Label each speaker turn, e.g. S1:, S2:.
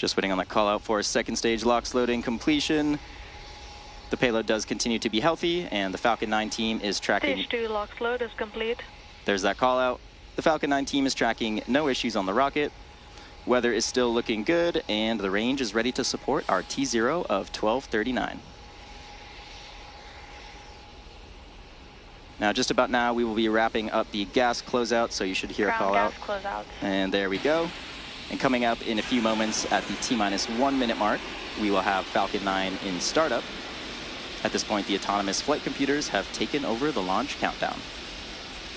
S1: Just waiting on that call out for second stage LOX loading completion. The payload does continue to be healthy, and the Falcon 9 team is tracking.
S2: Stage 2 LOX load is complete.
S1: There's that call out. The Falcon 9 team is tracking no issues on the rocket. Weather is still looking good, and the range is ready to support our T0 of 1239. Now, just about now, we will be wrapping up the gas closeout, so you should hear a call out.
S2: Closeout.
S1: And there we go. And coming up in a few moments at the T-minus 1 minute mark, we will have Falcon 9 in startup. At this point, the autonomous flight computers have taken over the launch countdown.